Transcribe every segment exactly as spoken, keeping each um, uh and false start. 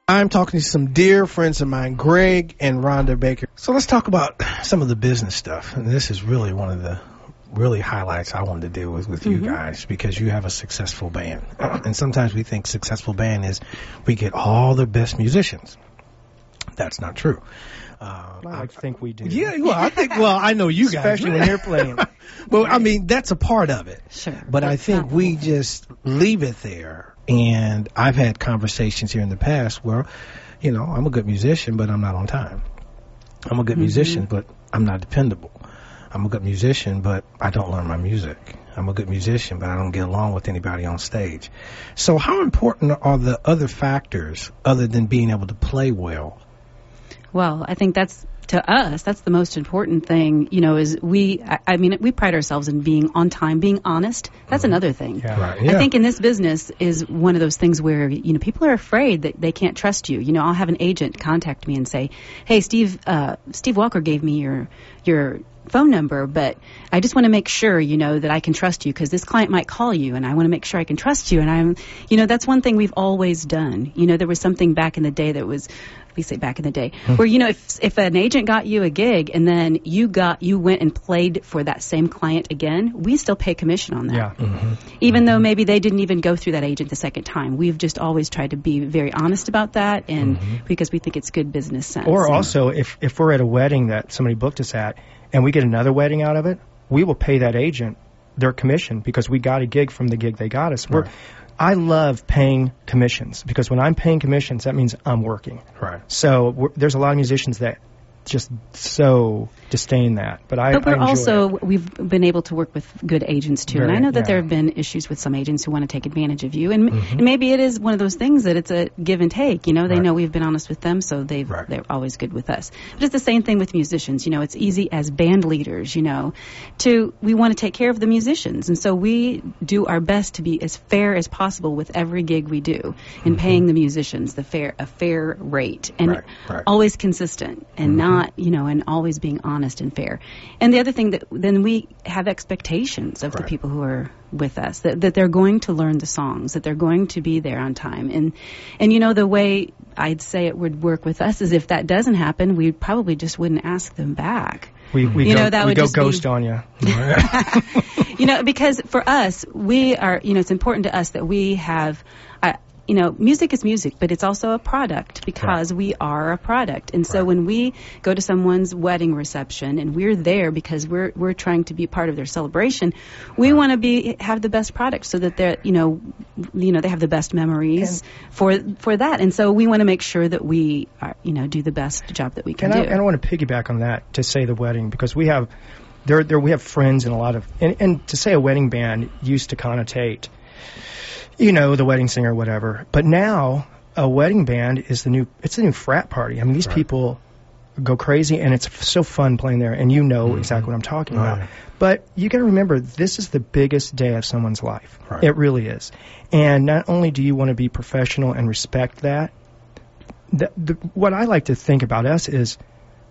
I'm talking to some dear friends of mine, Greg and Rhonda Baker. So let's talk about some of the business stuff. And this is really one of the really highlights I wanted to deal with with mm-hmm. you guys, because you have a successful band. And sometimes we think successful band is we get all the best musicians. That's not true. Uh, I like to think we do. Yeah, well, I think, well, I know you guys. Especially when you're playing. Well, I mean, that's a part of it. Sure. But I think we just leave it there. And I've had conversations here in the past where, you know, I'm a good musician, but I'm not on time. I'm a good mm-hmm. musician, but I'm not dependable. I'm a good musician, but I don't learn my music. I'm a good musician, but I don't get along with anybody on stage. So how important are the other factors other than being able to play well? Well, I think that's, to us, that's the most important thing, you know, is we, I, I mean, we pride ourselves in being on time, being honest. That's mm-hmm. another thing. Yeah. Right. Yeah. I think in this business is one of those things where, you know, people are afraid that they can't trust you. You know, I'll have an agent contact me and say, hey, Steve, uh, Steve Walker gave me your, your, phone number, but I just want to make sure, you know, that I can trust you, because this client might call you and I want to make sure I can trust you. And I'm, you know, that's one thing we've always done. You know, there was something back in the day that was, we say back in the day, where, you know, if if an agent got you a gig and then you got, you went and played for that same client again, we still pay commission on that. Yeah. Mm-hmm. Even mm-hmm. though maybe they didn't even go through that agent the second time. We've just always tried to be very honest about that, and mm-hmm. because we think it's good business sense. Or also, if, if we're at a wedding that somebody booked us at, and we get another wedding out of it, we will pay that agent their commission because we got a gig from the gig they got us. We're, right. I love paying commissions because when I'm paying commissions, that means I'm working. Right. So we're, there's a lot of musicians that just so disdain that, but I. But we're I enjoy also it. We've been able to work with good agents too, Very, and I know that yeah. there have been issues with some agents who want to take advantage of you, and, mm-hmm. and maybe it is one of those things that it's a give and take. You know, they right. know we've been honest with them, so they've right. they're always good with us. But it's the same thing with musicians. You know, it's easy as band leaders, you know, to we want to take care of the musicians, and so we do our best to be as fair as possible with every gig we do, in mm-hmm. paying the musicians the fair a fair rate, and right. Right. always consistent, and mm-hmm. not, you know, and always being honest and fair. And the other thing that then we have expectations of right. the people who are with us, that, that they're going to learn the songs, that they're going to be there on time. And, and you know, the way I'd say it would work with us is if that doesn't happen, we probably just wouldn't ask them back. We, we you go, know, that we would go just ghost be, on you. You know, because for us, we are, you know, it's important to us that we have, uh, you know, music is music, but it's also a product because right. we are a product. And so right. when we go to someone's wedding reception and we're there because we're we're trying to be part of their celebration, we right. want to be have the best product so that they're, you know, you know, they have the best memories and for for that. And so we want to make sure that we are, you know, do the best job that we can and do. I, and I want to piggyback on that to say the wedding, because we have there there we have friends in a lot of and, and to say a wedding band used to connotate, you know, the wedding singer or whatever. But now a wedding band is the new, it's the new frat party. I mean, these right. people go crazy, and it's so fun playing there, and you know mm-hmm. exactly what I'm talking right. about. But you got to remember, this is the biggest day of someone's life. Right. It really is. And not only do you want to be professional and respect that, the, the, what I like to think about us is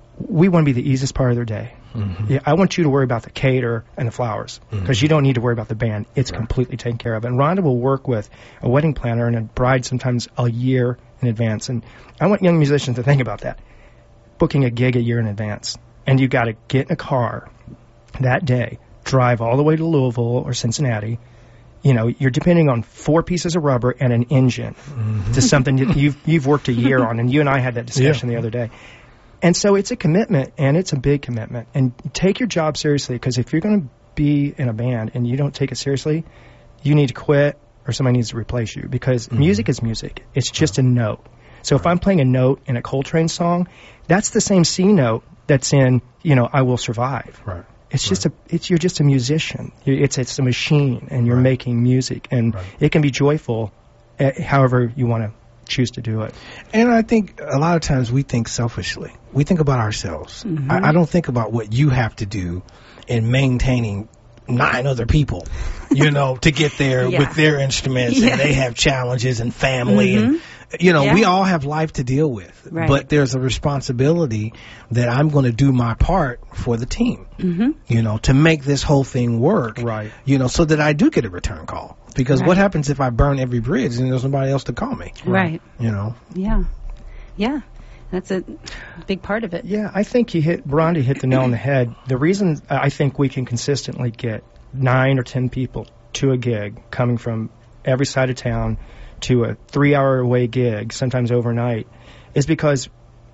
we want to be the easiest part of their day. Mm-hmm. Yeah, I want you to worry about the cater and the flowers because mm-hmm. you don't need to worry about the band. It's right. completely taken care of. And Rhonda will work with a wedding planner and a bride sometimes a year in advance. And I want young musicians to think about that. Booking a gig a year in advance. And you got to get in a car that day, drive all the way to Louisville or Cincinnati. You know, you're depending on four pieces of rubber and an engine mm-hmm. to something that you've, you've worked a year on. And you and I had that discussion yeah. the other day. And so it's a commitment, and it's a big commitment. And take your job seriously, because if you're going to be in a band and you don't take it seriously, you need to quit or somebody needs to replace you, because mm-hmm. music is music. It's just a note. So if I'm playing a note in a Coltrane song, that's the same C note that's in, you know, I Will Survive. Right. It's right. just a, it's, you're just a musician. It's, it's a machine, and you're right. making music, and right. it can be joyful uh, however you want to choose to do it. And I think a lot of times we think selfishly. We think about ourselves. Mm-hmm. I, I don't think about what you have to do in maintaining nine other people, you know, to get there yeah. with their instruments, yeah. and they have challenges and family mm-hmm. and, you know, yeah. we all have life to deal with, right. but there's a responsibility that I'm going to do my part for the team, mm-hmm. you know, to make this whole thing work, right. you know, so that I do get a return call. Because right. what happens if I burn every bridge and there's nobody else to call me? Right. You know? Yeah. Yeah, that's a big part of it. Yeah, I think you hit, Brondi hit the nail on the head. The reason I think we can consistently get nine or ten people to a gig coming from every side of town to a three-hour away gig, sometimes overnight, is because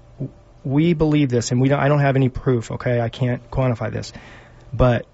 we believe this, and we don't, I don't have any proof, okay? I can't quantify this. But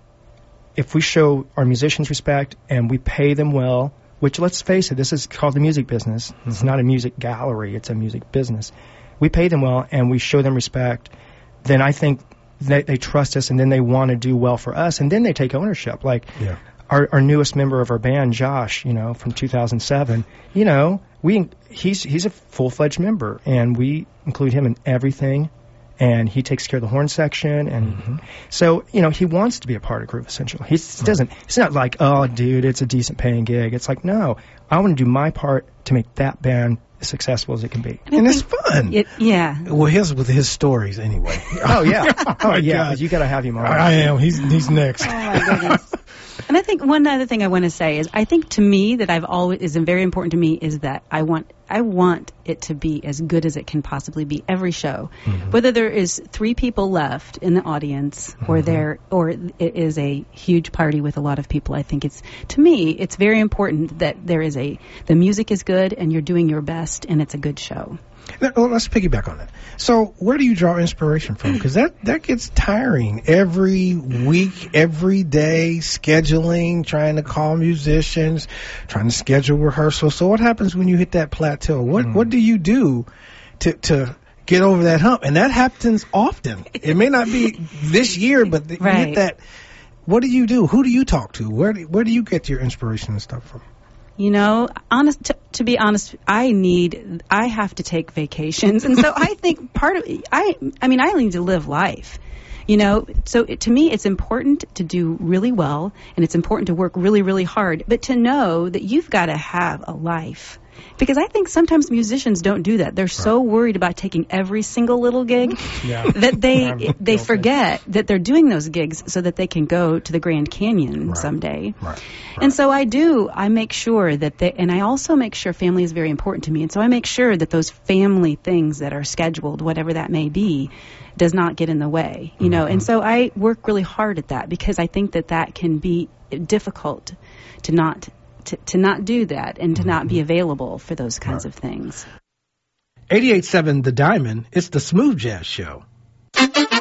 if we show our musicians respect and we pay them well, which, let's face it, this is called the music business. Mm-hmm. It's not a music gallery. It's a music business. We pay them well and we show them respect, then I think they, they trust us, and then they want to do well for us, and then they take ownership. Like yeah. our, our newest member of our band, Josh, you know, from two thousand seven, you know, we he's he's a full-fledged member, and we include him in everything, and he takes care of the horn section, and mm-hmm. so, you know, he wants to be a part of Groove Essential. He right. doesn't, it's not like, oh, dude, it's a decent paying gig. It's like, no, I want to do my part to make that band as successful as it can be. And, and it's fun. It, yeah. Well, here's with his stories anyway. Oh, yeah. Oh, oh yeah. God. You got to have him on. I am. He's, he's next. Oh, my goodness. And I think one other thing I want to say is I think to me that I've always is very important to me is that I want I want it to be as good as it can possibly be every show, mm-hmm. whether there is three people left in the audience or mm-hmm. there or it is a huge party with a lot of people. I think it's to me it's very important that there is a the music is good and you're doing your best and it's a good show. Now, let's piggyback on that. So where do you draw inspiration from? Because that, that gets tiring every week, every day, scheduling, trying to call musicians, trying to schedule rehearsals. So what happens when you hit that plateau? What mm. what do you do to to get over that hump? And that happens often. It may not be this year, but the, right. you hit that. What do you do? Who do you talk to? Where do, where do you get your inspiration and stuff from? You know, honest to, to be honest, I need, I have to take vacations, and so I think part of, I, I mean, I need to live life. You know, so it, to me, it's important to do really well, and it's important to work really, really hard, but to know that you've got to have a life. Because I think sometimes musicians don't do that. They're right. so worried about taking every single little gig yeah. that they they forget that they're doing those gigs so that they can go to the Grand Canyon right. someday. Right. Right. And so I do. I make sure that they, and I also make sure family is very important to me. And so I make sure that those family things that are scheduled, whatever that may be, does not get in the way. You mm-hmm. know. And so I work really hard at that because I think that that can be difficult to not. To, to not do that and to not be available for those kinds right. of things. eighty-eight point seven The Diamond, it's the Smooth Jazz Show.